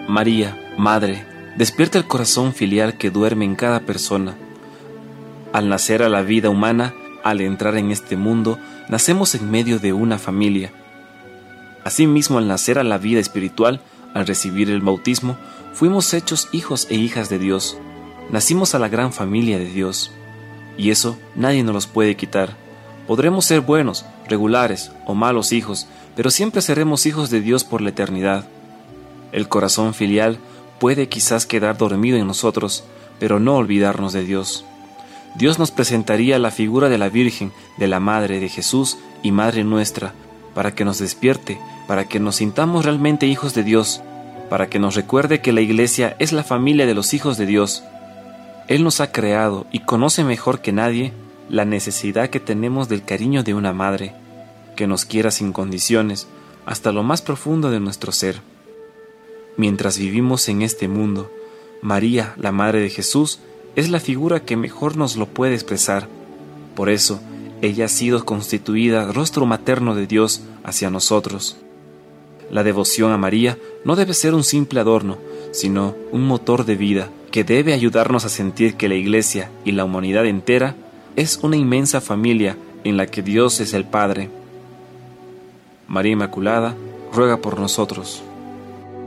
María, Madre, despierta el corazón filial que duerme en cada persona. Al nacer a la vida humana, al entrar en este mundo, nacemos en medio de una familia. Asimismo, al nacer a la vida espiritual, al recibir el bautismo, fuimos hechos hijos e hijas de Dios. Nacimos a la gran familia de Dios. Y eso nadie nos los puede quitar. Podremos ser buenos, regulares o malos hijos, pero siempre seremos hijos de Dios por la eternidad. El corazón filial puede quizás quedar dormido en nosotros, pero no olvidarnos de Dios. Dios nos presentaría la figura de la Virgen, de la Madre de Jesús y Madre nuestra, para que nos despierte, para que nos sintamos realmente hijos de Dios, para que nos recuerde que la Iglesia es la familia de los hijos de Dios. Él nos ha creado y conoce mejor que nadie la necesidad que tenemos del cariño de una madre, que nos quiera sin condiciones, hasta lo más profundo de nuestro ser. Mientras vivimos en este mundo, María, la Madre de Jesús, es la figura que mejor nos lo puede expresar. Por eso, ella ha sido constituida rostro materno de Dios hacia nosotros. La devoción a María no debe ser un simple adorno, sino un motor de vida que debe ayudarnos a sentir que la Iglesia y la humanidad entera es una inmensa familia en la que Dios es el Padre. María Inmaculada, ruega por nosotros.